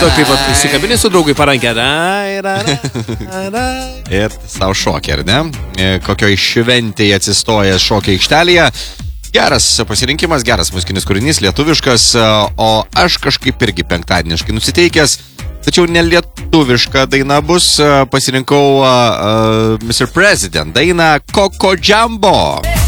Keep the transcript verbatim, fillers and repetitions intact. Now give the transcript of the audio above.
Maždaug kaip įsikabinė su draugai parankę. Ir savo šokį, ar ne? Kokioj šventėje atsistojęs šokio aikštelėje. Geras pasirinkimas, geras muzikinis kūrinys, lietuviškas, o aš kažkaip irgi penktadieniškai nusiteikęs, tačiau ne lietuviška daina bus, pasirinkau uh, mister President dainą Coco Jumbo.